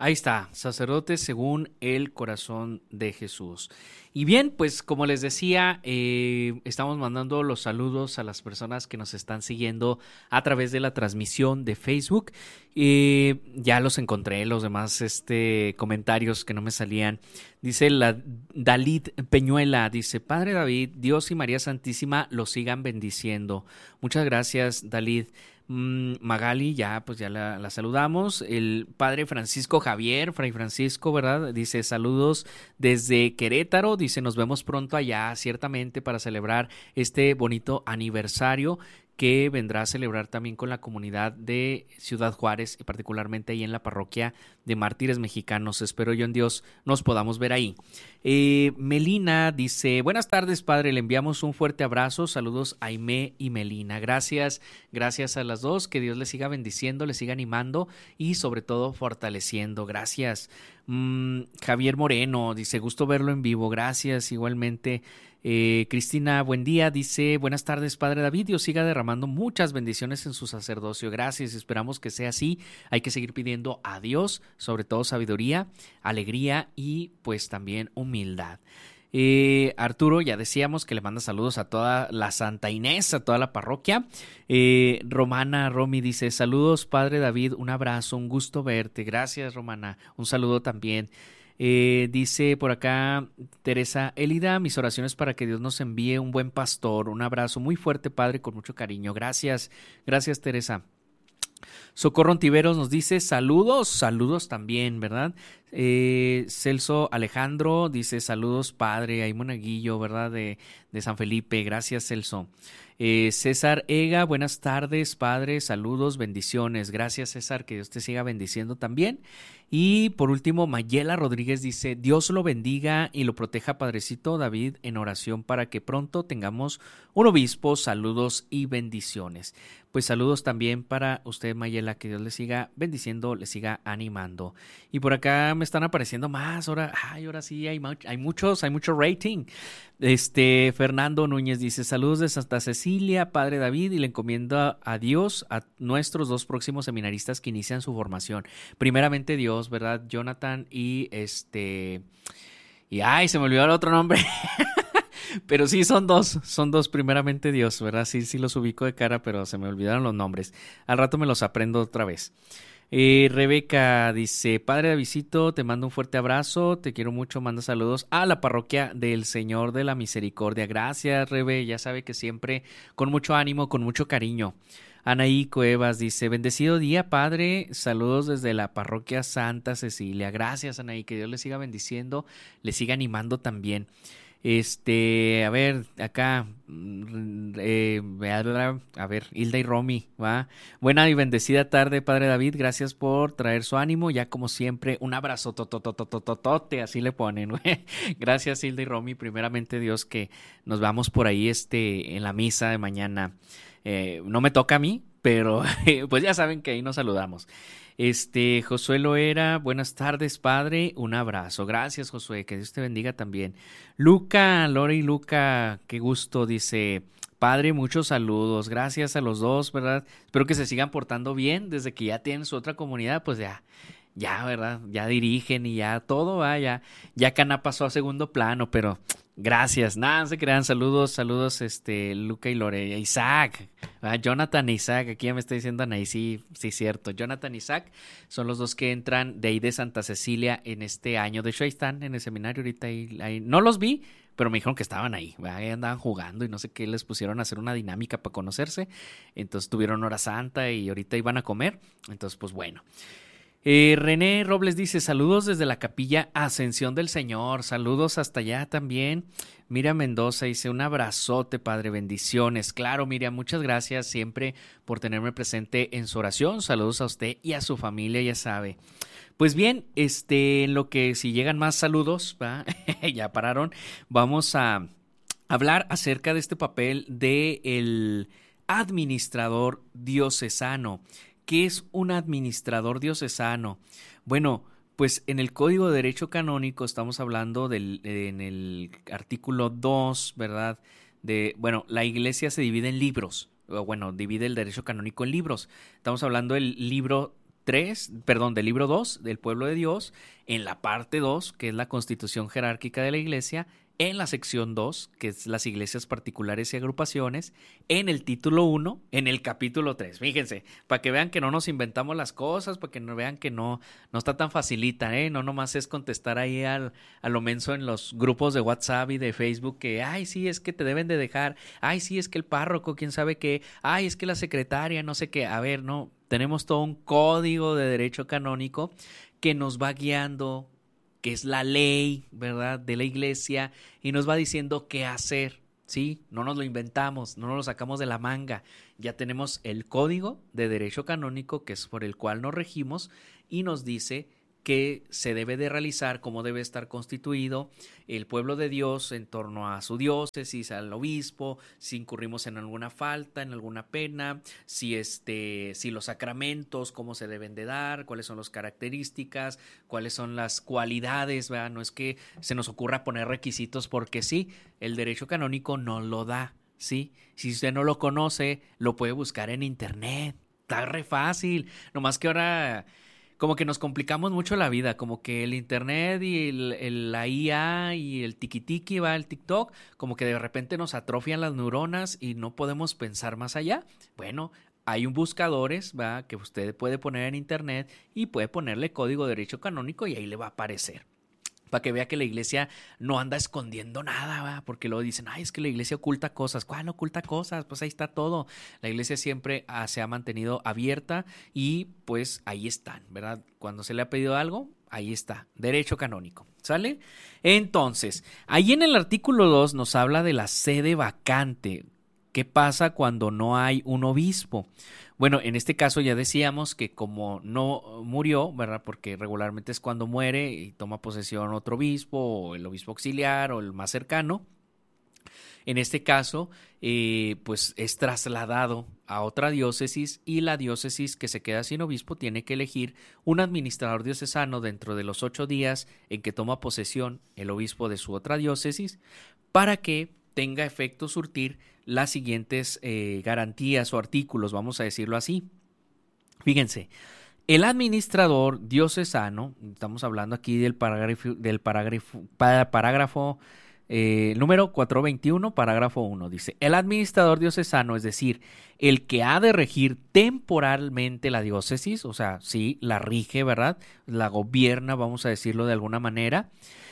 Ahí está, sacerdotes según el corazón de Jesús. Y bien, pues como les decía, estamos mandando los saludos a las personas que nos están siguiendo a través de la transmisión de Facebook. Ya los encontré, los demás comentarios que no me salían. Dice la Dalit Peñuela, dice, Padre David, Dios y María Santísima los sigan bendiciendo. Muchas gracias, Dalit. Magali, ya pues ya la saludamos. El padre Francisco Javier, Fray Francisco, ¿verdad? Dice saludos desde Querétaro, dice nos vemos pronto allá, ciertamente para celebrar este bonito aniversario que vendrá a celebrar también con la comunidad de Ciudad Juárez y particularmente ahí en la parroquia de Mártires Mexicanos. Espero yo en Dios nos podamos ver ahí. Melina dice, buenas tardes padre, le enviamos un fuerte abrazo, saludos a Aimé y Melina. Gracias a las dos, que Dios les siga bendiciendo, les siga animando y sobre todo fortaleciendo. Gracias. Javier Moreno dice, gusto verlo en vivo, gracias igualmente. Cristina, buen día, dice, buenas tardes Padre David, Dios siga derramando muchas bendiciones en su sacerdocio, gracias, esperamos que sea así, hay que seguir pidiendo a Dios, sobre todo sabiduría, alegría y pues también humildad. Arturo, ya decíamos que le manda saludos a toda la Santa Inés, a toda la parroquia. Romana Romy dice, saludos Padre David, un abrazo, un gusto verte, gracias Romana, un saludo también. Dice por acá Teresa Elida, mis oraciones para que Dios nos envíe un buen pastor, un abrazo muy fuerte Padre, con mucho cariño, gracias Teresa. Socorro Ontiveros nos dice saludos también, ¿verdad? Celso Alejandro dice saludos padre, hay monaguillo, ¿verdad? De San Felipe, gracias Celso. César Ega, buenas tardes padre, saludos, bendiciones, gracias César, que Dios te siga bendiciendo también. Y por último Mayela Rodríguez dice, Dios lo bendiga y lo proteja Padrecito David en oración para que pronto tengamos un obispo, saludos y bendiciones. Pues saludos también para usted Mayela, que Dios le siga bendiciendo, le siga animando. Y por acá me están apareciendo más, ahora sí hay mucho rating. Fernando Núñez dice, saludos de Santa Cecilia, Padre David, y le encomiendo a Dios a nuestros dos próximos seminaristas que inician su formación. Primeramente Dios, ¿verdad? Jonathan y se me olvidó el otro nombre. Pero sí, son dos primeramente Dios, ¿verdad? Sí los ubico de cara, pero se me olvidaron los nombres. Al rato me los aprendo otra vez. Rebeca dice, Padre Davidcito, te mando un fuerte abrazo, te quiero mucho, manda saludos a la parroquia del Señor de la Misericordia. Gracias, Rebe, ya sabe que siempre con mucho ánimo, con mucho cariño. Anaí Cuevas dice, bendecido día, Padre, saludos desde la parroquia Santa Cecilia. Gracias, Anaí, que Dios le siga bendiciendo, le siga animando también. A ver, acá, a ver, Hilda y Romy, ¿va? Buena y bendecida tarde, Padre David, gracias por traer su ánimo, ya como siempre, un abrazo, totototototote, así le ponen, güey. Gracias, Hilda y Romy, primeramente Dios, que nos vamos por ahí, en la misa de mañana. No me toca a mí, pero pues ya saben que ahí nos saludamos. Josué Loera, buenas tardes, padre, un abrazo. Gracias, Josué, que Dios te bendiga también. Luca, Lore y Luca, qué gusto, dice, padre, muchos saludos. Gracias a los dos, ¿verdad? Espero que se sigan portando bien desde que ya tienen su otra comunidad, pues ya, ¿verdad? Ya dirigen y ya todo va, ya Cana pasó a segundo plano, pero gracias, nada, no se crean, saludos, Luca y Lore, Isaac, Jonathan e Isaac, aquí ya me está diciendo Anaí, sí, cierto, Jonathan e Isaac son los dos que entran de ahí de Santa Cecilia en este año, de hecho ahí están en el seminario ahorita, ahí no los vi, pero me dijeron que estaban ahí andaban jugando y no sé qué, les pusieron a hacer una dinámica para conocerse, entonces tuvieron hora santa y ahorita iban a comer, entonces pues bueno. René Robles dice, saludos desde la capilla Ascensión del Señor, saludos hasta allá también. Miriam Mendoza dice, un abrazote, padre, bendiciones. Claro, Miriam, muchas gracias siempre por tenerme presente en su oración, saludos a usted y a su familia, ya sabe. Pues bien, en lo que si llegan más saludos, ¿va? Ya pararon, vamos a hablar acerca de este papel de el administrador diocesano. ¿Qué es un administrador diocesano? Bueno, pues en el Código de Derecho Canónico estamos hablando en el artículo 2, ¿verdad? La Iglesia se divide en libros, divide el derecho canónico en libros. Estamos hablando del libro del libro 2 del pueblo de Dios, en la parte 2, que es la constitución jerárquica de la iglesia, en la sección 2, que es las iglesias particulares y agrupaciones, en el título 1, en el capítulo 3. Fíjense, para que vean que no nos inventamos las cosas, para que vean que no está tan facilita, ¿eh? No nomás es contestar ahí a lo menso en los grupos de WhatsApp y de Facebook que, ay, sí, es que te deben de dejar, ay, sí, es que el párroco, quién sabe qué, ay, es que la secretaria, no sé qué. A ver, no, tenemos todo un código de derecho canónico que nos va guiando, que es la ley, ¿verdad?, de la iglesia, y nos va diciendo qué hacer, ¿sí? No nos lo inventamos, no nos lo sacamos de la manga. Ya tenemos el código de derecho canónico, que es por el cual nos regimos, y nos dice qué se debe de realizar, cómo debe estar constituido el pueblo de Dios en torno a su diócesis, al obispo, si incurrimos en alguna falta, en alguna pena, si los sacramentos, cómo se deben de dar, cuáles son las características, cuáles son las cualidades, ¿verdad? No es que se nos ocurra poner requisitos porque sí, el derecho canónico no lo da, ¿sí? Si usted no lo conoce, lo puede buscar en internet, está re fácil, nomás que ahora como que nos complicamos mucho la vida, como que el internet y la IA y el tiki-tiki, va el TikTok, como que de repente nos atrofian las neuronas y no podemos pensar más allá. Bueno, hay un buscadores, ¿va?, que usted puede poner en internet y puede ponerle código de derecho canónico y ahí le va a aparecer, para que vea que la iglesia no anda escondiendo nada, ¿va? Porque luego dicen, ay, es que la iglesia oculta cosas. ¿Cuál oculta cosas? Pues ahí está todo. La iglesia siempre se ha mantenido abierta y pues ahí están, ¿verdad? Cuando se le ha pedido algo, ahí está, derecho canónico, ¿sale? Entonces, ahí en el artículo 2 nos habla de la sede vacante. ¿Qué pasa cuando no hay un obispo? Bueno, en este caso ya decíamos que como no murió, ¿verdad? Porque regularmente es cuando muere y toma posesión otro obispo o el obispo auxiliar o el más cercano. En este caso, pues es trasladado a otra diócesis y la diócesis que se queda sin obispo tiene que elegir un administrador diocesano dentro de los 8 días en que toma posesión el obispo de su otra diócesis para que tenga efecto surtir las siguientes garantías o artículos, vamos a decirlo así. Fíjense, el administrador diocesano, estamos hablando aquí del parágrafo número 421, parágrafo 1, dice, el administrador diocesano, es decir, el que ha de regir temporalmente la diócesis, o sea, sí, la rige, ¿verdad?, la gobierna, vamos a decirlo de alguna manera,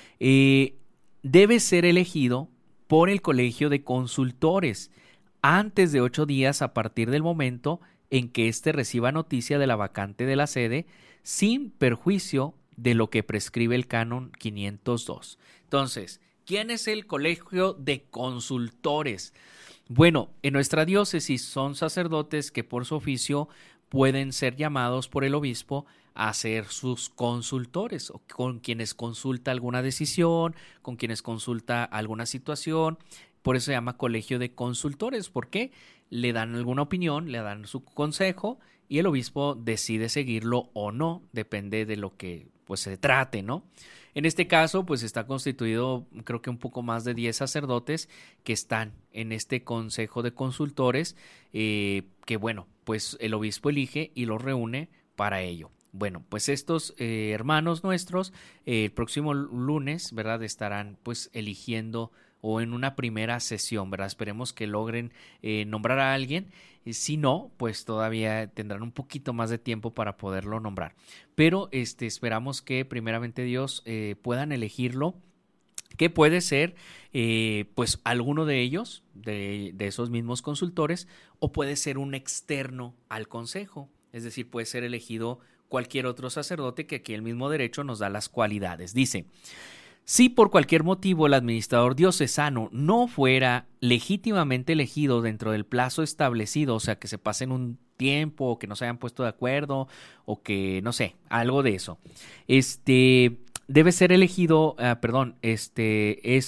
debe ser elegido por el colegio de consultores antes de 8 días a partir del momento en que éste reciba noticia de la vacante de la sede, sin perjuicio de lo que prescribe el canon 502. Entonces, ¿quién es el colegio de consultores? Bueno, en nuestra diócesis son sacerdotes que por su oficio pueden ser llamados por el obispo a ser sus consultores, o con quienes consulta alguna decisión, con quienes consulta alguna situación. Por eso se llama colegio de consultores. ¿Por qué? Le dan alguna opinión, le dan su consejo y el obispo decide seguirlo o no, depende de lo que pues se trate, ¿no? En este caso, pues está constituido, creo que un poco más de 10 sacerdotes que están en este consejo de consultores, que bueno, pues el obispo elige y los reúne para ello. Bueno, pues estos hermanos nuestros el próximo lunes, ¿verdad?, estarán pues eligiendo o en una primera sesión, ¿verdad? Esperemos que logren nombrar a alguien. Si no, pues todavía tendrán un poquito más de tiempo para poderlo nombrar. Pero esperamos que primeramente Dios puedan elegirlo, que puede ser pues alguno de ellos, de esos mismos consultores, o puede ser un externo al consejo. Es decir, puede ser elegido cualquier otro sacerdote, que aquí el mismo derecho nos da las cualidades. Dice, si por cualquier motivo el administrador diocesano no fuera legítimamente elegido dentro del plazo establecido, o sea, que se pasen un tiempo o que no se hayan puesto de acuerdo o que, no sé, algo de eso, debe ser elegido, es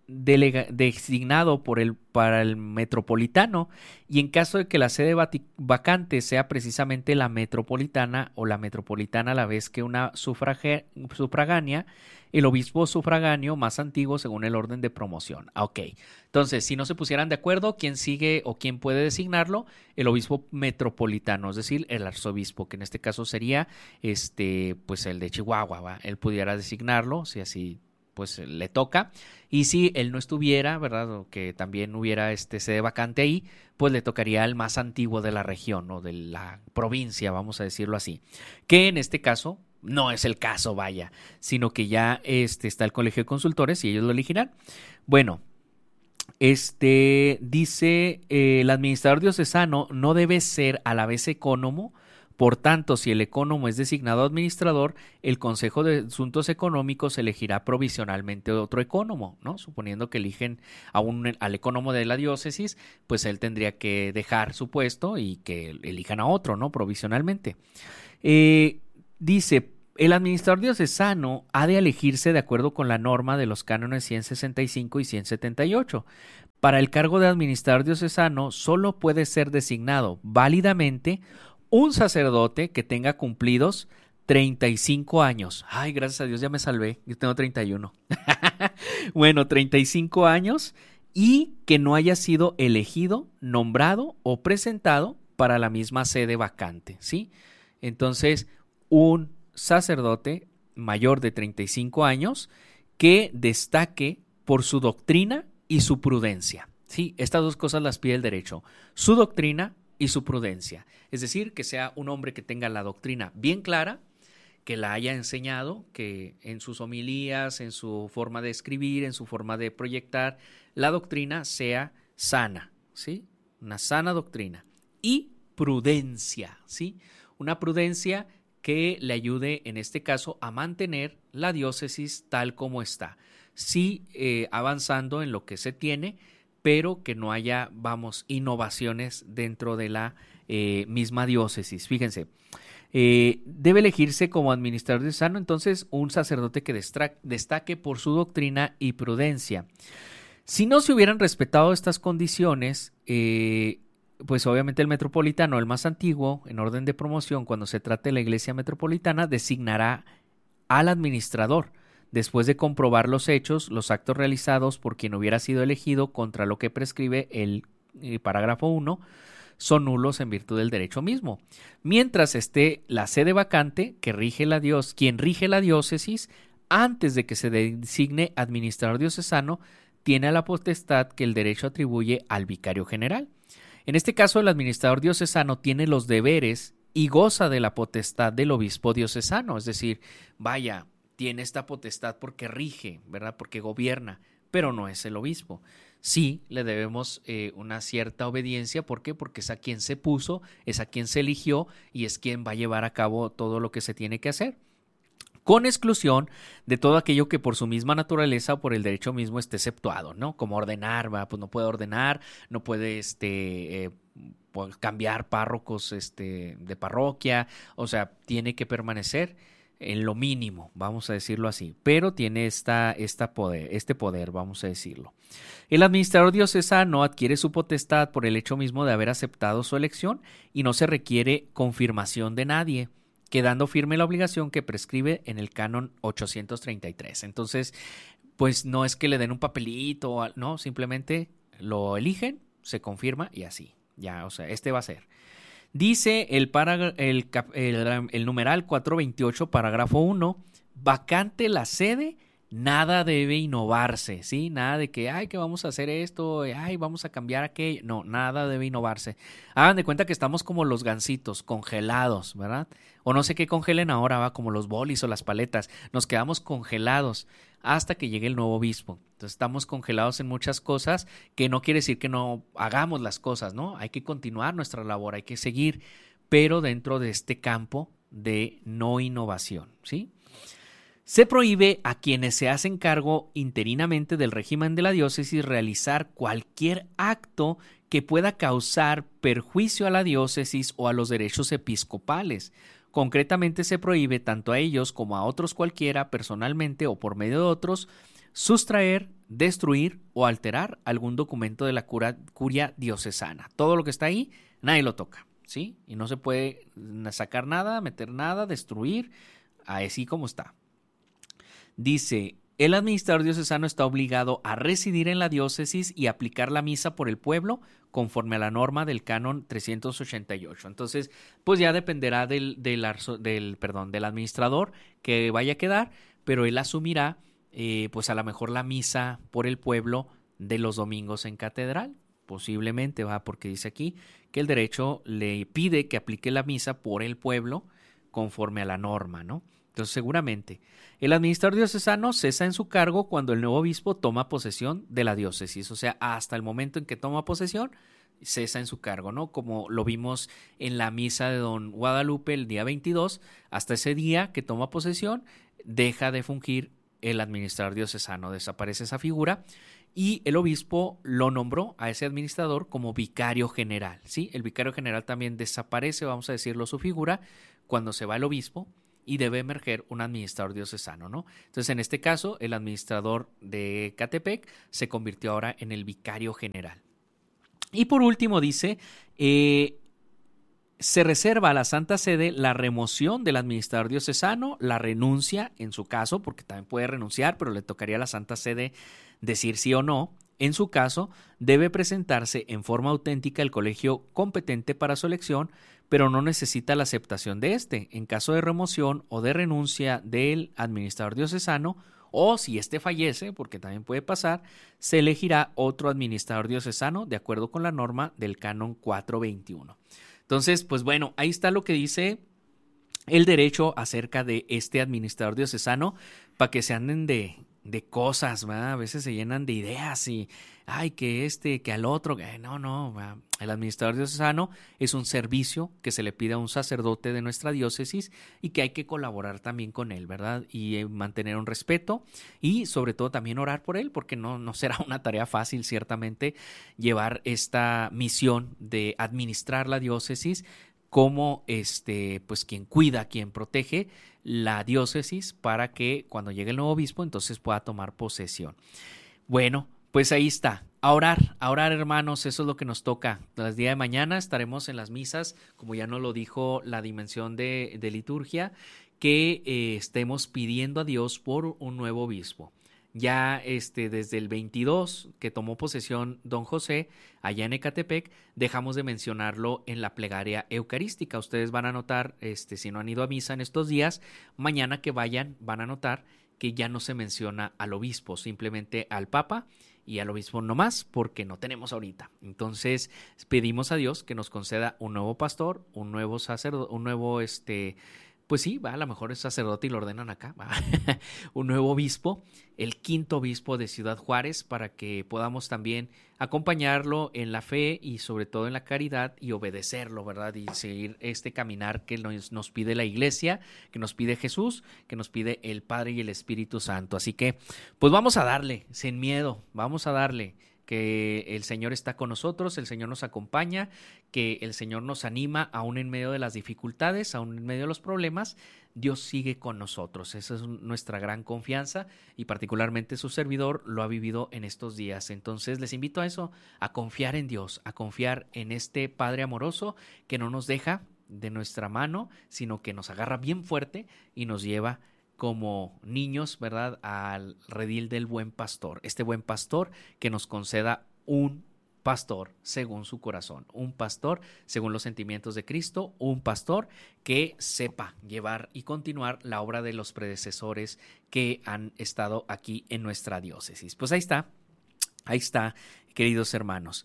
designado para el metropolitano, y en caso de que la sede vacante sea precisamente la metropolitana o la metropolitana a la vez que una sufragánea, el obispo sufragáneo más antiguo según el orden de promoción. Ok, entonces si no se pusieran de acuerdo, ¿quién sigue o quién puede designarlo? El obispo metropolitano, es decir, el arzobispo, que en este caso sería pues el de Chihuahua, ¿va? Él pudiera designarlo, si así pues le toca, y si él no estuviera, ¿verdad? O que también hubiera sede vacante ahí, pues le tocaría al más antiguo de la región o de la provincia, vamos a decirlo así, que en este caso no es el caso, vaya, sino que ya está el colegio de consultores y ellos lo elegirán. Bueno, dice, el administrador diocesano no debe ser a la vez ecónomo. Por tanto, si el ecónomo es designado administrador, el Consejo de Asuntos Económicos elegirá provisionalmente otro ecónomo, ¿no? Suponiendo que eligen al ecónomo de la diócesis, pues él tendría que dejar su puesto y que elijan a otro, ¿no? Provisionalmente. Dice, el administrador diocesano ha de elegirse de acuerdo con la norma de los cánones 165 y 178. Para el cargo de administrador diocesano solo puede ser designado válidamente un sacerdote que tenga cumplidos 35 años. Ay, gracias a Dios ya me salvé. Yo tengo 31. Bueno, 35 años y que no haya sido elegido, nombrado o presentado para la misma sede vacante, ¿sí? Entonces, un sacerdote mayor de 35 años que destaque por su doctrina y su prudencia, ¿sí? Estas dos cosas las pide el derecho. Su doctrina y su prudencia, es decir, que sea un hombre que tenga la doctrina bien clara, que la haya enseñado, que en sus homilías, en su forma de escribir, en su forma de proyectar, la doctrina sea sana, ¿sí? Una sana doctrina y prudencia, ¿sí? Una prudencia que le ayude en este caso a mantener la diócesis tal como está, sí avanzando en lo que se tiene, pero que no haya, innovaciones dentro de la misma diócesis. Fíjense, debe elegirse como administrador diocesano entonces un sacerdote que destaque por su doctrina y prudencia. Si no se hubieran respetado estas condiciones, pues obviamente el metropolitano, el más antiguo, en orden de promoción, cuando se trate de la iglesia metropolitana, designará al administrador, después de comprobar los hechos, los actos realizados por quien hubiera sido elegido contra lo que prescribe el parágrafo 1, son nulos en virtud del derecho mismo. Mientras esté la sede vacante, quien rige la diócesis, antes de que se designe administrador diocesano, tiene la potestad que el derecho atribuye al vicario general. En este caso, el administrador diocesano tiene los deberes y goza de la potestad del obispo diocesano, es decir, tiene esta potestad porque rige, ¿verdad? Porque gobierna, pero no es el obispo. Sí, le debemos una cierta obediencia. ¿Por qué? Porque es a quien se puso, es a quien se eligió y es quien va a llevar a cabo todo lo que se tiene que hacer, con exclusión de todo aquello que por su misma naturaleza o por el derecho mismo esté exceptuado, ¿no? Como ordenar, pues no puede ordenar, no puede cambiar párrocos de parroquia, o sea, tiene que permanecer en lo mínimo, vamos a decirlo así, pero tiene este poder, vamos a decirlo. El administrador diocesano adquiere su potestad por el hecho mismo de haber aceptado su elección y no se requiere confirmación de nadie, quedando firme la obligación que prescribe en el canon 833. Entonces, pues no es que le den un papelito, no, simplemente lo eligen, se confirma y así, ya, o sea, va a ser. Dice el numeral 428, parágrafo 1, vacante la sede, nada debe innovarse, ¿sí? Nada de que vamos a hacer esto, vamos a cambiar aquello. No, nada debe innovarse. Hagan de cuenta que estamos como los gansitos, congelados, ¿verdad? O no sé qué congelen ahora, como los bolis o las paletas. Nos quedamos congelados hasta que llegue el nuevo obispo. Entonces estamos congelados en muchas cosas, que no quiere decir que no hagamos las cosas, ¿no? Hay que continuar nuestra labor, hay que seguir, pero dentro de este campo de no innovación, ¿sí? Se prohíbe a quienes se hacen cargo interinamente del régimen de la diócesis realizar cualquier acto que pueda causar perjuicio a la diócesis o a los derechos episcopales. Concretamente se prohíbe tanto a ellos como a otros cualquiera, personalmente o por medio de otros, sustraer, destruir o alterar algún documento de la curia diocesana. Todo lo que está ahí, nadie lo toca, ¿sí? Y no se puede sacar nada, meter nada, destruir, así como está. Dice, el administrador diocesano está obligado a residir en la diócesis y aplicar la misa por el pueblo conforme a la norma del canon 388. Entonces, pues ya dependerá del administrador que vaya a quedar, pero él asumirá pues a lo mejor la misa por el pueblo de los domingos en catedral, posiblemente, va, porque dice aquí que el derecho le pide que aplique la misa por el pueblo conforme a la norma, ¿no? Entonces, seguramente, el administrador diocesano cesa en su cargo cuando el nuevo obispo toma posesión de la diócesis, o sea, hasta el momento en que toma posesión, cesa en su cargo, ¿no? Como lo vimos en la misa de Don Guadalupe el día 22, hasta ese día que toma posesión, deja de fungir el administrador diocesano, desaparece esa figura y el obispo lo nombró a ese administrador como vicario general, ¿sí? El vicario general también desaparece, vamos a decirlo, su figura cuando se va el obispo y debe emerger un administrador diocesano, ¿no? Entonces, en este caso, el administrador de Ecatepec se convirtió ahora en el vicario general. Y por último dice, se reserva a la Santa Sede la remoción del administrador diocesano, la renuncia en su caso, porque también puede renunciar, pero le tocaría a la Santa Sede decir sí o no. En su caso, debe presentarse en forma auténtica el colegio competente para su elección, pero no necesita la aceptación de éste. En caso de remoción o de renuncia del administrador diocesano, o si éste fallece, porque también puede pasar, se elegirá otro administrador diocesano de acuerdo con la norma del canon 421. Entonces, pues bueno, ahí está lo que dice el derecho acerca de este administrador diocesano, para que se anden de cosas, ¿verdad? A veces se llenan de ideas y, ay, que que al otro, no, ¿verdad? El administrador diocesano es un servicio que se le pide a un sacerdote de nuestra diócesis y que hay que colaborar también con él, ¿verdad? Y mantener un respeto y sobre todo también orar por él, porque no será una tarea fácil, ciertamente, llevar esta misión de administrar la diócesis como pues quien cuida, quien protege la diócesis para que cuando llegue el nuevo obispo entonces pueda tomar posesión. Bueno, pues ahí está. A orar hermanos, eso es lo que nos toca. El día de mañana estaremos en las misas, como ya nos lo dijo la dimensión de liturgia, que estemos pidiendo a Dios por un nuevo obispo. Ya desde el 22 que tomó posesión don José allá en Ecatepec, dejamos de mencionarlo en la plegaria eucarística. Ustedes van a notar, si no han ido a misa en estos días, mañana que vayan van a notar que ya no se menciona al obispo, simplemente al papa y al obispo nomás, porque no tenemos ahorita. Entonces pedimos a Dios que nos conceda un nuevo pastor, un nuevo sacerdote, un nuevo pues sí, a lo mejor es sacerdote y lo ordenan acá, un nuevo obispo, el quinto obispo de Ciudad Juárez, para que podamos también acompañarlo en la fe y sobre todo en la caridad y obedecerlo, ¿verdad? Y seguir este caminar que nos pide la Iglesia, que nos pide Jesús, que nos pide el Padre y el Espíritu Santo. Así que, pues vamos a darle, sin miedo, vamos a darle, que el Señor está con nosotros, el Señor nos acompaña, que el Señor nos anima aún en medio de las dificultades, aún en medio de los problemas. Dios sigue con nosotros, esa es nuestra gran confianza y particularmente su servidor lo ha vivido en estos días. Entonces les invito a eso, a confiar en Dios, a confiar en este Padre amoroso que no nos deja de nuestra mano, sino que nos agarra bien fuerte y nos lleva como niños, ¿verdad?, al redil del buen pastor, este buen pastor que nos conceda un pastor según su corazón, un pastor según los sentimientos de Cristo, un pastor que sepa llevar y continuar la obra de los predecesores que han estado aquí en nuestra diócesis. Pues ahí está, queridos hermanos.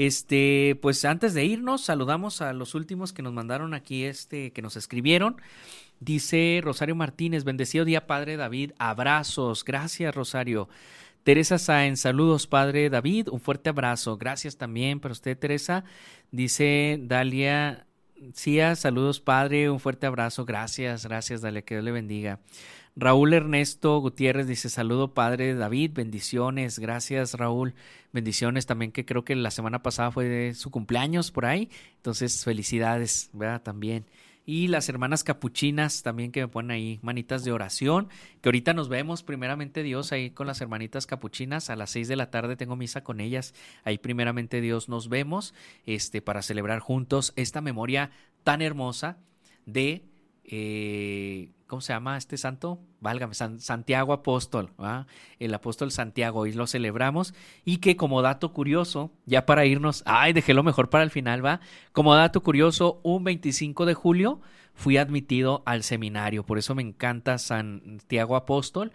Pues antes de irnos, saludamos a los últimos que nos mandaron aquí, que nos escribieron. Dice Rosario Martínez, bendecido día, Padre David, abrazos. Gracias, Rosario. Teresa Sáenz, saludos, Padre David, un fuerte abrazo. Gracias también para usted, Teresa. Dice Dalia Cía, saludos, Padre, un fuerte abrazo. Gracias, Dalia, que Dios le bendiga. Raúl Ernesto Gutiérrez dice, saludo, Padre David, bendiciones. Gracias, Raúl. Bendiciones también, que creo que la semana pasada fue su cumpleaños por ahí. Entonces, felicidades, ¿verdad? También. y las hermanas capuchinas también que me ponen ahí manitas de oración, que ahorita nos vemos primeramente Dios ahí con las hermanitas capuchinas a las 6 de la tarde tengo misa con ellas, ahí primeramente Dios nos vemos para celebrar juntos esta memoria tan hermosa de ¿cómo se llama este santo? Válgame, Santiago Apóstol, ¿va? El apóstol Santiago, hoy lo celebramos y que como dato curioso, ya para irnos, dejé lo mejor para el final, ¿va? Como dato curioso, un 25 de julio fui admitido al seminario, por eso me encanta Santiago Apóstol,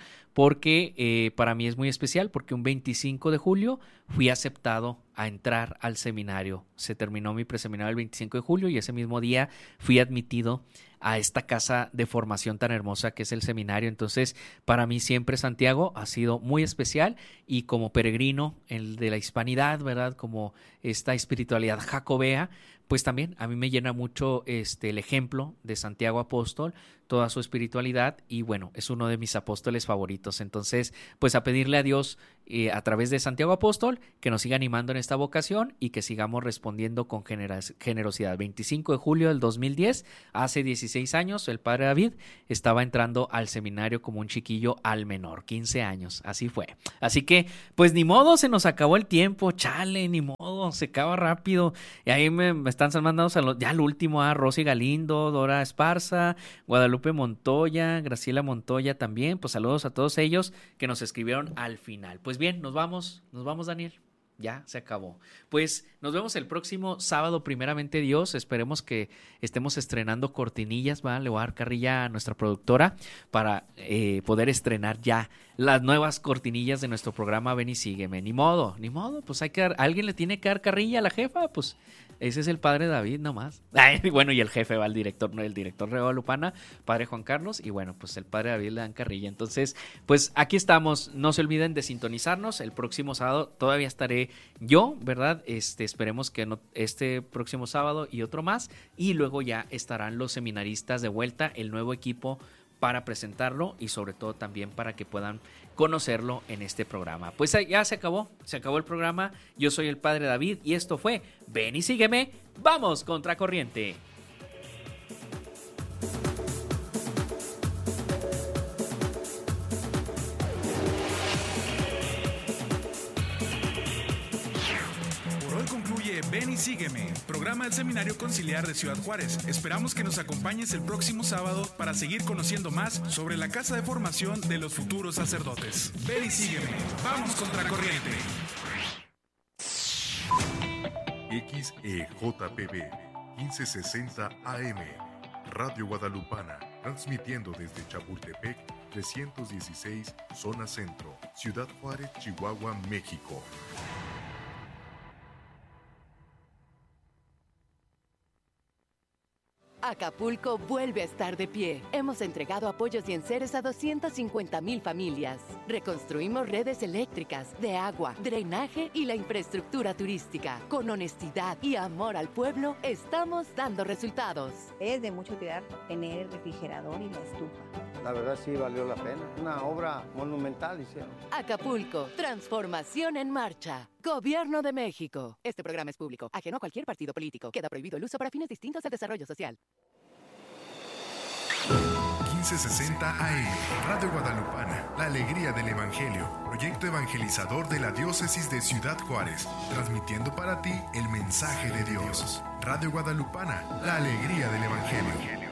porque para mí es muy especial, porque un 25 de julio fui aceptado a entrar al seminario. Se terminó mi preseminario el 25 de julio y ese mismo día fui admitido a esta casa de formación tan hermosa que es el seminario. Entonces, para mí siempre Santiago ha sido muy especial y como peregrino el de la hispanidad, ¿verdad? Como esta espiritualidad jacobea, pues también a mí me llena mucho el ejemplo de Santiago Apóstol, toda su espiritualidad y bueno, es uno de mis apóstoles favoritos. Entonces, pues a pedirle a Dios a través de Santiago Apóstol que nos siga animando en esta vocación y que sigamos respondiendo con generosidad. 25 de julio del 2010, hace 16 años, el padre David estaba entrando al seminario como un chiquillo al menor, 15 años, así fue. Así que, pues ni modo, se nos acabó el tiempo, chale, ni modo, se acaba rápido. Y ahí me están mandando saludos, ya el último, a Rosy Galindo, Dora Esparza, Guadalupe Montoya, Graciela Montoya también, pues saludos a todos ellos que nos escribieron al final. Pues bien, nos vamos Daniel, ya se acabó. Pues nos vemos el próximo sábado, primeramente Dios, esperemos que estemos estrenando cortinillas, ¿va? Le voy a dar carrilla a nuestra productora para poder estrenar ya las nuevas cortinillas de nuestro programa Ven y Sígueme. Ni modo, pues alguien le tiene que dar carrilla a la jefa, pues ese es el padre David nomás. Bueno, y el jefe va el director de Guadalupana, padre Juan Carlos, y bueno, pues el padre David le dan carrilla. Entonces, pues aquí estamos, no se olviden de sintonizarnos, el próximo sábado todavía estaré yo, ¿verdad? Esperemos que no, este próximo sábado y otro más, y luego ya estarán los seminaristas de vuelta, el nuevo equipo para presentarlo y sobre todo también para que puedan conocerlo en este programa. Pues ya se acabó el programa. Yo soy el padre David y esto fue Ven y Sígueme, vamos contracorriente. Ven y Sígueme, programa del Seminario Conciliar de Ciudad Juárez. Esperamos que nos acompañes el próximo sábado para seguir conociendo más sobre la Casa de Formación de los Futuros Sacerdotes. Ven y Sígueme, vamos contracorriente. XEJPB 1560 AM, Radio Guadalupana, transmitiendo desde Chapultepec 316, Zona Centro, Ciudad Juárez, Chihuahua, México. Acapulco vuelve a estar de pie. Hemos entregado apoyos y enseres a 250,000 familias. Reconstruimos redes eléctricas, de agua, drenaje y la infraestructura turística. Con honestidad y amor al pueblo, estamos dando resultados. Es de mucha utilidad tener el refrigerador y la estufa. La verdad sí valió la pena. Una obra monumental hicieron. Acapulco, transformación en marcha. Gobierno de México. Este programa es público, ajeno a cualquier partido político. Queda prohibido el uso para fines distintos al desarrollo social. 1560 AM, Radio Guadalupana, la alegría del Evangelio, proyecto evangelizador de la Diócesis de Ciudad Juárez, transmitiendo para ti el mensaje de Dios. Radio Guadalupana, la alegría del Evangelio.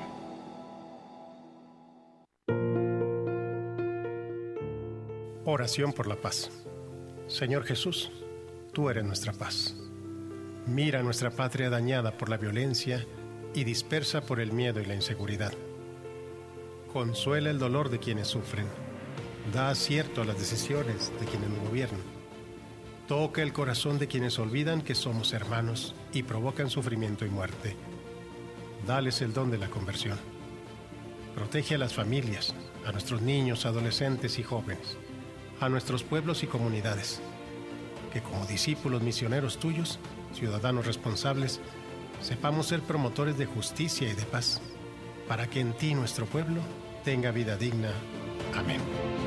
Oración por la paz. Señor Jesús, tú eres nuestra paz. Mira nuestra patria dañada por la violencia y dispersa por el miedo y la inseguridad. Consuela el dolor de quienes sufren. Da acierto a las decisiones de quienes nos gobiernan. Toca el corazón de quienes olvidan que somos hermanos y provocan sufrimiento y muerte. Dales el don de la conversión. Protege a las familias, a nuestros niños, adolescentes y jóvenes, a nuestros pueblos y comunidades. Que como discípulos misioneros tuyos, ciudadanos responsables, sepamos ser promotores de justicia y de paz, para que en ti nuestro pueblo tenga vida digna. Amén.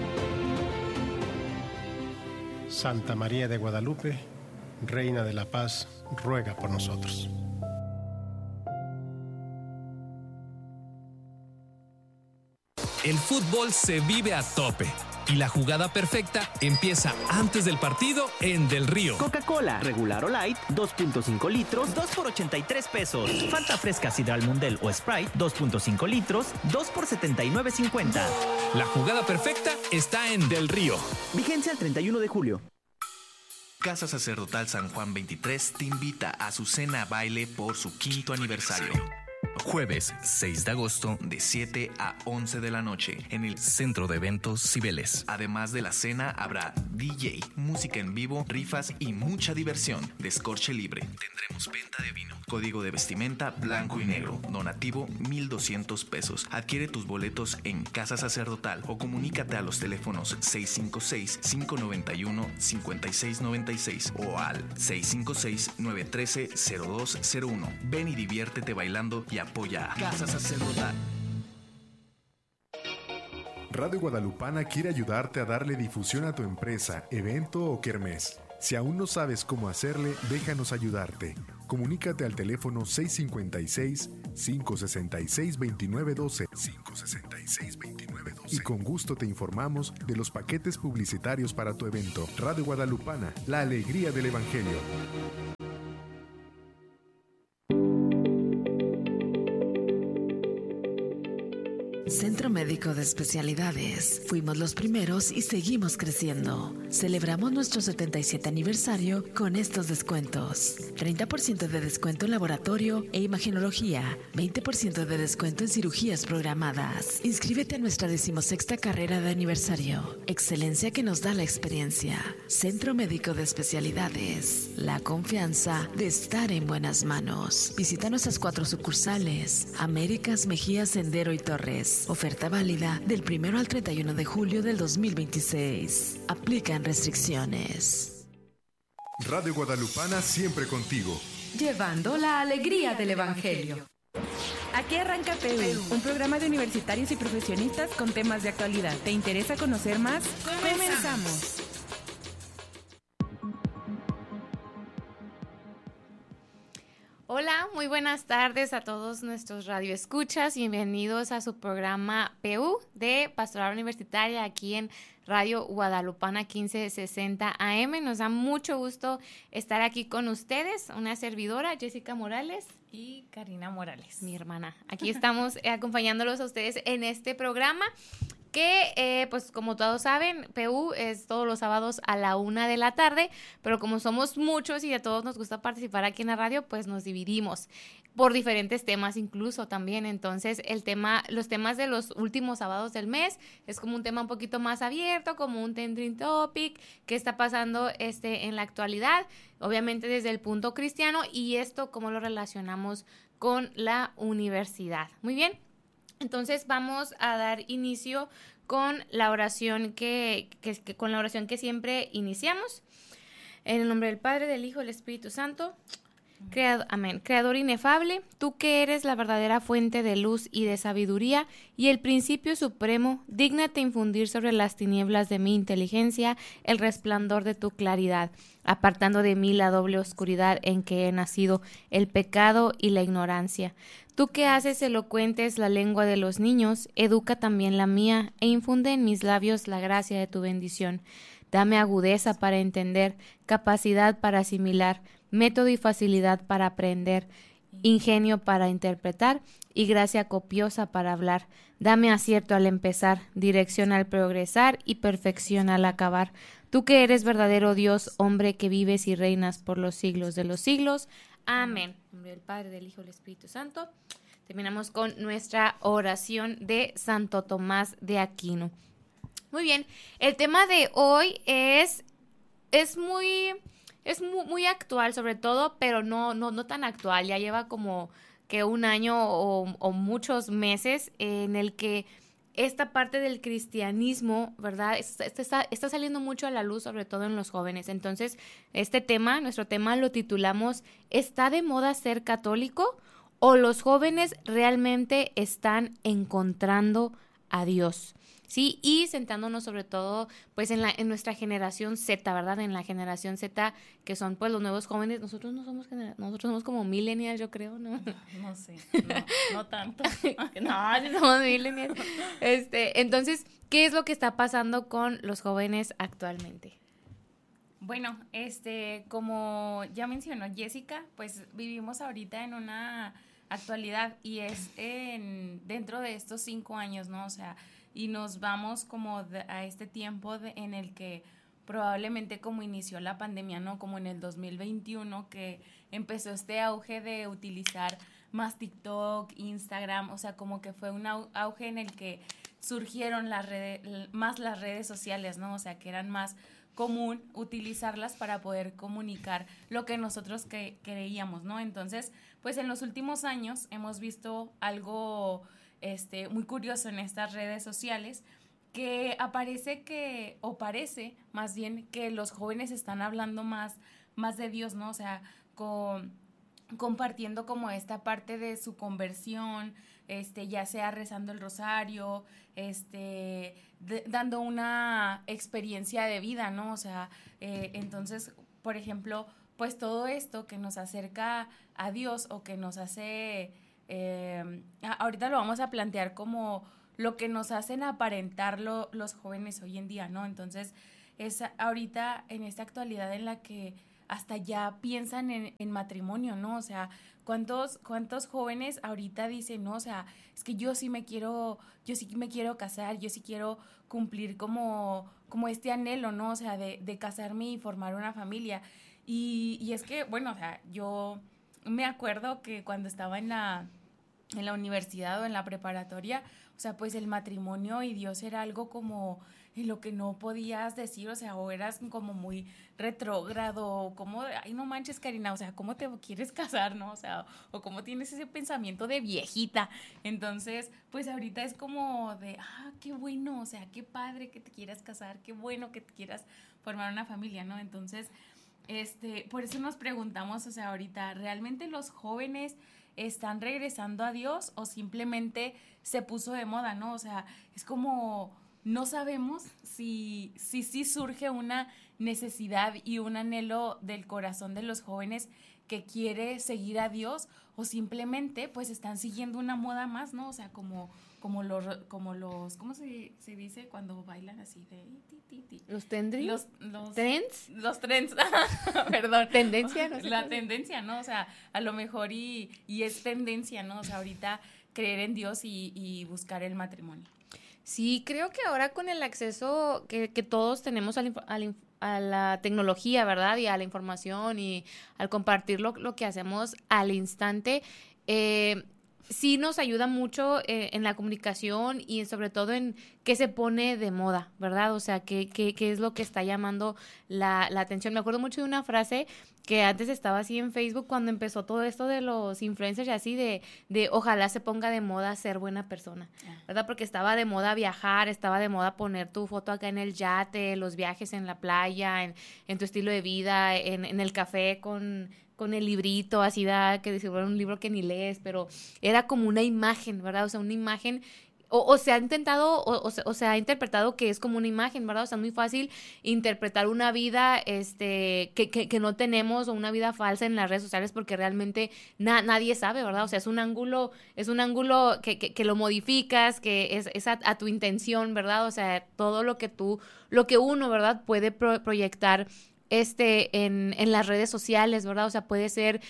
Santa María de Guadalupe, Reina de la Paz, ruega por nosotros. el fútbol se vive a tope. Y la jugada perfecta empieza antes del partido en Del Río. Coca-Cola, regular o light, 2.5 litros, 2 por 83 pesos. Fanta fresca Sidral Mundel o Sprite, 2.5 litros, 2 por 79.50. La jugada perfecta está en Del Río. Vigencia el 31 de julio. Casa Sacerdotal San Juan 23 te invita a su cena baile por su 5º aniversario. Jueves 6 de agosto de 7 a 11 de la noche en el Centro de Eventos Cibeles. Además de la cena habrá DJ, música en vivo, rifas y mucha diversión. Descorche libre. Tendremos venta de vino. Código de vestimenta blanco y negro. Donativo 1,200 pesos. Adquiere tus boletos en Casa Sacerdotal o comunícate a los teléfonos 656-591-5696 o al 656-913-0201. Ven y diviértete bailando y apoya a Casa Sacerdotal. Radio Guadalupana quiere ayudarte a darle difusión a tu empresa, evento o kermés. Si aún no sabes cómo hacerle, déjanos ayudarte. Comunícate al teléfono 656-566-2912 y con gusto te informamos de los paquetes publicitarios para tu evento. Radio Guadalupana, la alegría del Evangelio. Centro Médico de Especialidades. Fuimos los primeros y seguimos creciendo. Celebramos nuestro 77 aniversario con estos descuentos. 30% de descuento en laboratorio e imagenología. 20% de descuento en cirugías programadas. Inscríbete a nuestra 16ª carrera de aniversario. Excelencia que nos da la experiencia. Centro Médico de Especialidades. La confianza de estar en buenas manos. Visita nuestras 4 sucursales. Américas, Mejía, Sendero y Torres. Oferta válida del 1 al 31 de julio del 2026. Aplican restricciones. Radio Guadalupana siempre contigo. Llevando la alegría del Evangelio. Aquí arranca PU, un programa de universitarios y profesionistas con temas de actualidad. ¿Te interesa conocer más? ¡Comenzamos! Hola, muy buenas tardes a todos nuestros radioescuchas. Bienvenidos a su programa PU de Pastoral Universitaria aquí en Radio Guadalupana 1560 AM. Nos da mucho gusto estar aquí con ustedes. Una servidora, Jessica Morales. Y Karina Morales. Mi hermana. Aquí estamos acompañándolos a ustedes en este programa que, pues como todos saben, PU es todos los sábados a la 1 de la tarde, pero como somos muchos y a todos nos gusta participar aquí en la radio, pues nos dividimos por diferentes temas incluso también. Entonces los temas de los últimos sábados del mes es como un tema un poquito más abierto, como un trending topic, qué está pasando en la actualidad, obviamente desde el punto cristiano, y esto cómo lo relacionamos con la universidad. Muy bien. Entonces vamos a dar inicio con la oración que siempre iniciamos. En el nombre del Padre, del Hijo y del Espíritu Santo. Amén. Creador inefable, tú que eres la verdadera fuente de luz y de sabiduría y el principio supremo, dígnate infundir sobre las tinieblas de mi inteligencia el resplandor de tu claridad, apartando de mí la doble oscuridad en que he nacido, el pecado y la ignorancia. Tú que haces elocuentes la lengua de los niños, educa también la mía e infunde en mis labios la gracia de tu bendición. Dame agudeza para entender, capacidad para asimilar, método y facilidad para aprender, ingenio para interpretar y gracia copiosa para hablar. Dame acierto al empezar, dirección al progresar y perfección al acabar. Tú que eres verdadero Dios, hombre que vives y reinas por los siglos de los siglos. Amén. En nombre del Padre, del Hijo y del Espíritu Santo. Terminamos con nuestra oración de Santo Tomás de Aquino. Muy bien, el tema de hoy es muy actual sobre todo, pero no tan actual. Ya lleva como que un año o muchos meses en el que esta parte del cristianismo, ¿verdad? Está saliendo mucho a la luz, sobre todo en los jóvenes. Entonces, nuestro tema lo titulamos ¿Está de moda ser católico? ¿O los jóvenes realmente están encontrando a Dios. Sí, y sentándonos sobre todo pues en nuestra generación Z, ¿verdad? En la generación Z, que son pues los nuevos jóvenes. Nosotros somos como millennials, yo creo, ¿no? No sé, no tanto. No somos millennials. Entonces, ¿qué es lo que está pasando con los jóvenes actualmente? Bueno, como ya mencionó Jessica, pues vivimos ahorita en una actualidad y es dentro de estos 5 años, ¿no? O sea, y nos vamos como a este tiempo en el que probablemente como inició la pandemia, ¿no? Como en el 2021 que empezó este auge de utilizar más TikTok, Instagram, o sea, como que fue un auge en el que surgieron las redes sociales, ¿no? O sea, que eran más común utilizarlas para poder comunicar lo que nosotros creíamos, ¿no? Entonces, pues en los últimos años hemos visto algo muy curioso en estas redes sociales, que parece más bien que los jóvenes están hablando más de Dios, ¿no? O sea, compartiendo como esta parte de su conversión, ya sea rezando el rosario, dando una experiencia de vida, ¿no? O sea, entonces, por ejemplo, pues todo esto que nos acerca a Dios o que nos hace, ahorita lo vamos a plantear como lo que nos hacen aparentar los jóvenes hoy en día, ¿no? Entonces, es ahorita en esta actualidad en la que hasta ya piensan en matrimonio, ¿no? O sea, ¿cuántos jóvenes ahorita dicen, no? O sea, es que yo sí me quiero casar, yo sí quiero cumplir como este anhelo, ¿no? O sea, de casarme y formar una familia. Y es que, bueno, o sea, yo me acuerdo que cuando estaba en la universidad o en la preparatoria, o sea, pues el matrimonio y Dios era algo como en lo que no podías decir, o sea, o eras como muy retrógrado, o como, ay, no manches, Karina, o sea, ¿cómo te quieres casar, no? O sea, o cómo tienes ese pensamiento de viejita. Entonces, pues ahorita es como de, qué bueno, o sea, qué padre que te quieras casar, qué bueno que te quieras formar una familia, ¿no? Entonces, por eso nos preguntamos, o sea, ahorita, ¿realmente los jóvenes están regresando a Dios o simplemente se puso de moda, ¿no? O sea, es como no sabemos si surge una necesidad y un anhelo del corazón de los jóvenes que quiere seguir a Dios o simplemente pues están siguiendo una moda más, ¿no? O sea, como los ¿cómo se dice cuando bailan así de los tendris? Los trends, perdón, tendencia, no sé la tendencia, ¿no? O sea, a lo mejor y es tendencia, ¿no? O sea, ahorita creer en Dios y buscar el matrimonio. Sí, creo que ahora con el acceso que todos tenemos a la tecnología, ¿verdad? Y a la información y al compartir lo que hacemos al instante, sí nos ayuda mucho en la comunicación y sobre todo en qué se pone de moda, ¿verdad? O sea, qué es lo que está llamando la atención. Me acuerdo mucho de una frase que antes estaba así en Facebook cuando empezó todo esto de los influencers y así de ojalá se ponga de moda ser buena persona, ¿verdad? Porque estaba de moda viajar, estaba de moda poner tu foto acá en el yate, los viajes en la playa, en tu estilo de vida, en el café con el librito, así da, que decía, bueno, un libro que ni lees, pero era como una imagen, ¿verdad? O sea, una imagen, o se ha intentado, o se ha interpretado que es como una imagen, ¿verdad? O sea, es muy fácil interpretar una vida que no tenemos o una vida falsa en las redes sociales porque realmente nadie sabe, ¿verdad? O sea, es un ángulo que lo modificas, que es a tu intención, ¿verdad? O sea, todo lo que uno, ¿verdad? Puede proyectar en las redes sociales, ¿verdad? O sea, puede ser,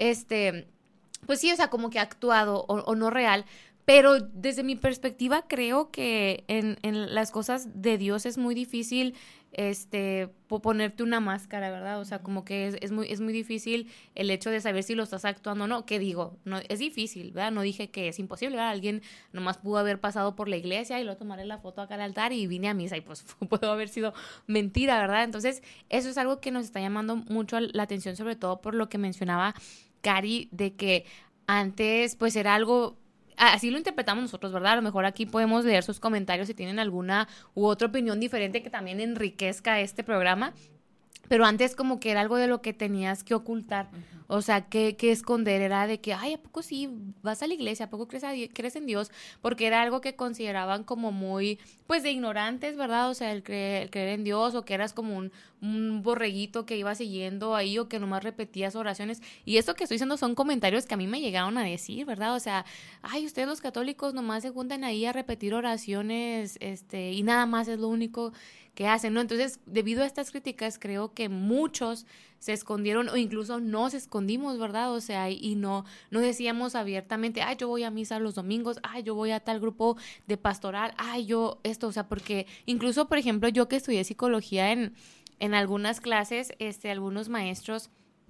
pues sí, o sea, como que actuado o no real, pero desde mi perspectiva creo que en las cosas de Dios es muy difícil, ponerte una máscara, ¿verdad? O sea, como que es muy difícil el hecho de saber si lo estás actuando o no. ¿Qué digo? No, es difícil, ¿verdad? No dije que es imposible, ¿verdad? Alguien nomás pudo haber pasado por la iglesia y luego tomaré la foto acá al altar y vine a misa y pues pudo haber sido mentira, ¿verdad? Entonces, eso es algo que nos está llamando mucho la atención, sobre todo por lo que mencionaba Cari, de que antes pues era algo... Así lo interpretamos nosotros, ¿verdad? A lo mejor aquí podemos leer sus comentarios si tienen alguna u otra opinión diferente que también enriquezca este programa. Pero antes como que era algo de lo que tenías que ocultar, o sea, que esconder, era de que, ay, ¿a poco sí vas a la iglesia? ¿A poco crees en Dios? Porque era algo que consideraban como muy, pues, de ignorantes, ¿verdad? O sea, el creer en Dios, o que eras como un borreguito que iba siguiendo ahí, o que nomás repetías oraciones. Y esto que estoy diciendo son comentarios que a mí me llegaron a decir, ¿verdad? O sea, ay, ustedes los católicos nomás se juntan ahí a repetir oraciones, y nada más es lo único que hacen, ¿no? Entonces, debido a estas críticas, creo que muchos se escondieron o incluso nos escondimos, ¿verdad? O sea, y no decíamos abiertamente, ay, yo voy a misa los domingos, ay, yo voy a tal grupo de pastoral, ay, yo esto, o sea, porque incluso, por ejemplo, yo que estudié psicología en algunas clases, algunos maestros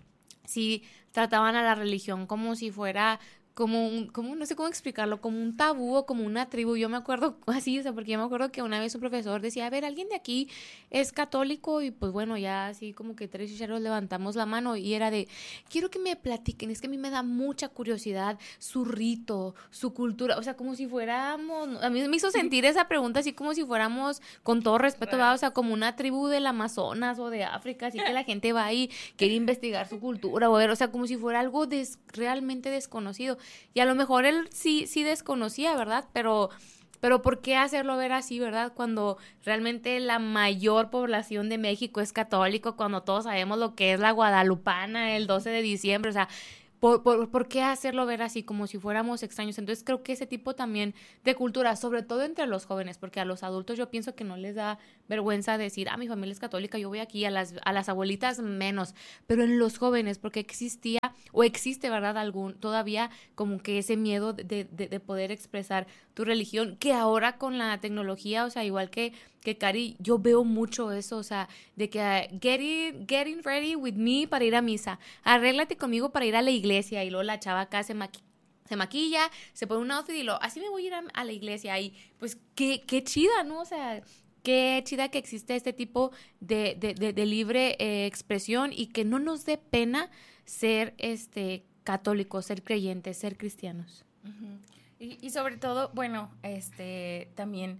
sí trataban a la religión como si fuera como no sé cómo explicarlo, como un tabú o como una tribu. Yo me acuerdo así, o sea, porque yo me acuerdo que una vez un profesor decía, a ver, ¿alguien de aquí es católico? Y pues bueno, ya así como que 3 chicharos levantamos la mano y era de, quiero que me platiquen, es que a mí me da mucha curiosidad su rito, su cultura, o sea, como si fuéramos, a mí me hizo sentir esa pregunta así como si fuéramos, con todo respeto, ¿verdad? O sea, como una tribu del Amazonas o de África, así que la gente va ahí, quiere investigar su cultura, o sea, como si fuera algo realmente desconocido. Y a lo mejor él sí desconocía, ¿verdad? Pero ¿por qué hacerlo ver así, verdad? Cuando realmente la mayor población de México es católico, cuando todos sabemos lo que es la guadalupana el 12 de diciembre, o sea, ¿por qué hacerlo ver así como si fuéramos extraños? Entonces creo que ese tipo también de cultura, sobre todo entre los jóvenes, porque a los adultos yo pienso que no les da vergüenza decir, mi familia es católica, yo voy aquí, a las abuelitas menos, pero en los jóvenes, porque existía o existe, ¿verdad? Todavía como que ese miedo de poder expresar tu religión, que ahora con la tecnología, o sea, igual que Cari, yo veo mucho eso, o sea, de que getting ready with me para ir a misa, arréglate conmigo para ir a la iglesia, y luego la chava acá se maquilla, se pone un outfit y así me voy a ir a la iglesia, y pues qué chida, ¿no? O sea, qué chida que existe este tipo de libre expresión, y que no nos dé pena ser católicos, ser creyentes, ser cristianos. Uh-huh. Y sobre todo, bueno, también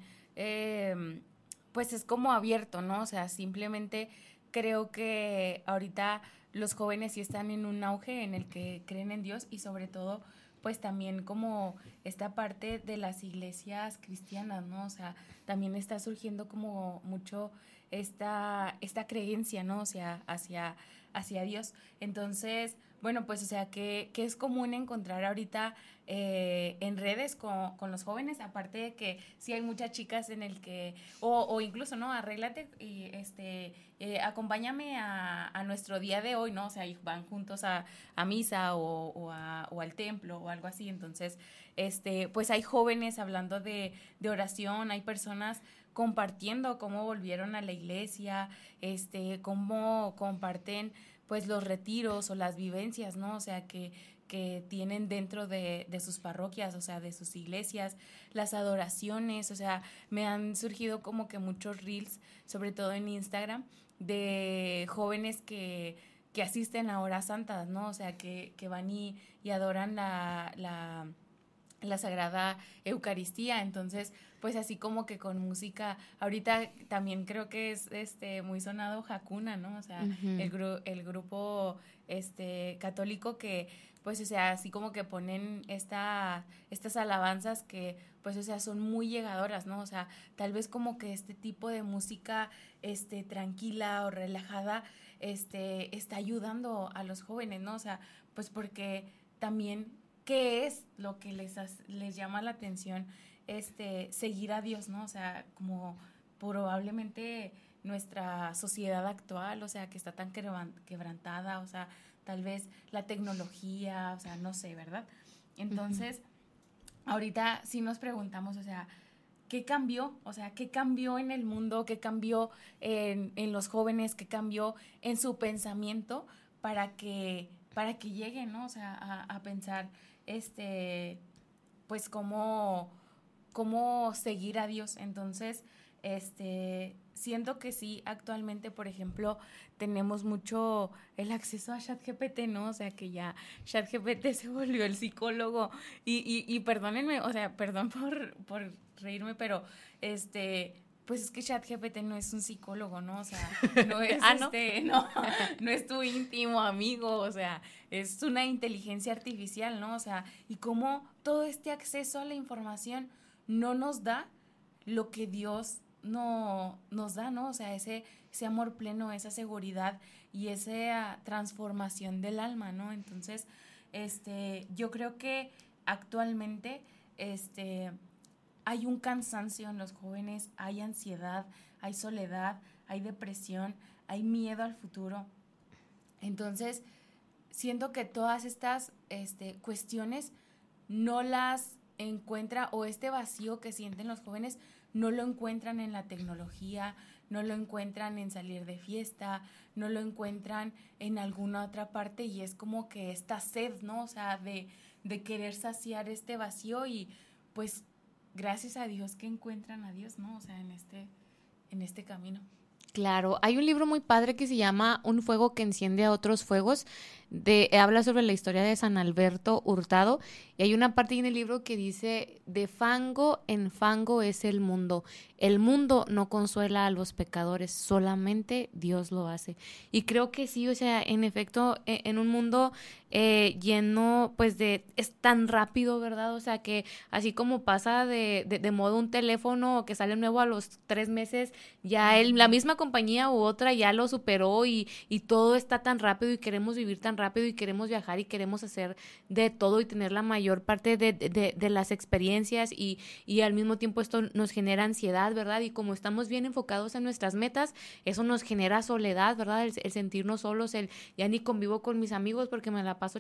pues es como abierto, ¿no? O sea, simplemente creo que ahorita los jóvenes sí están en un auge en el que creen en Dios, y sobre todo pues también como esta parte de las iglesias cristianas, ¿no? O sea, también está surgiendo como mucho esta creencia, ¿no? O sea, hacia Dios. Entonces, bueno, pues, o sea, que es común encontrar ahorita en redes con los jóvenes, aparte de que sí hay muchas chicas en el que, o incluso, ¿no? Arréglate y acompáñame a nuestro día de hoy, ¿no? O sea, y van juntos a misa o al templo o algo así. Entonces, pues hay jóvenes hablando de oración, hay personas compartiendo cómo volvieron a la iglesia, cómo comparten pues los retiros o las vivencias, ¿no? O sea, que tienen dentro de sus parroquias, o sea, de sus iglesias, las adoraciones, o sea, me han surgido como que muchos reels, sobre todo en Instagram, de jóvenes que asisten a horas santas, ¿no? O sea, que van y adoran la Sagrada Eucaristía. Entonces, pues así como que con música, ahorita también creo que es muy sonado Hakuna, ¿no? O sea, uh-huh. el grupo católico que, pues, o sea, así como que ponen estas alabanzas que, pues, o sea, son muy llegadoras, ¿no? O sea, tal vez como que este tipo de música tranquila o relajada está ayudando a los jóvenes, ¿no? O sea, pues porque también ¿qué es lo que les llama la atención seguir a Dios, ¿no? O sea, como probablemente nuestra sociedad actual, o sea, que está tan quebrantada, o sea, tal vez la tecnología, o sea, no sé, ¿verdad? Entonces, uh-huh. Ahorita sí nos preguntamos, o sea, ¿qué cambió? O sea, ¿qué cambió en el mundo? ¿Qué cambió en los jóvenes? ¿Qué cambió en su pensamiento para que lleguen, ¿no? O sea, a pensar pues cómo seguir a Dios. Entonces, siento que sí, actualmente, por ejemplo, tenemos mucho el acceso a ChatGPT, ¿no? O sea, que ya ChatGPT se volvió el psicólogo, y perdónenme, o sea, perdón por reírme, pero pues es que ChatGPT no es un psicólogo, ¿no? O sea, no es no es tu íntimo amigo, o sea, es una inteligencia artificial, ¿no? O sea, y cómo todo este acceso a la información no nos da lo que Dios no nos da, ¿no? O sea, ese amor pleno, esa seguridad y esa transformación del alma, ¿no? Entonces, yo creo que actualmente, hay un cansancio en los jóvenes, hay ansiedad, hay soledad, hay depresión, hay miedo al futuro. Entonces, siento que todas estas cuestiones no las encuentra, o este vacío que sienten los jóvenes no lo encuentran en la tecnología, no lo encuentran en salir de fiesta, no lo encuentran en alguna otra parte, y es como que esta sed, ¿no? O sea, de querer saciar este vacío, y pues gracias a Dios que encuentran a Dios, ¿no? O sea, en este camino. Claro, hay un libro muy padre que se llama Un fuego que enciende a otros fuegos, habla sobre la historia de San Alberto Hurtado, y hay una parte en el libro que dice: de fango en fango es el mundo no consuela a los pecadores, solamente Dios lo hace. Y creo que sí, o sea, en efecto, en un mundo lleno, pues, es tan rápido, ¿verdad? O sea, que así como pasa de moda un teléfono que sale nuevo a los 3 meses, ya la misma compañía u otra ya lo superó, y todo está tan rápido, y queremos vivir tan rápido, y queremos viajar, y queremos hacer de todo, y tener la mayor parte de las experiencias, y al mismo tiempo esto nos genera ansiedad, ¿verdad? Y como estamos bien enfocados en nuestras metas, eso nos genera soledad, ¿verdad? El sentirnos solos, ya ni convivo con mis amigos porque me la paso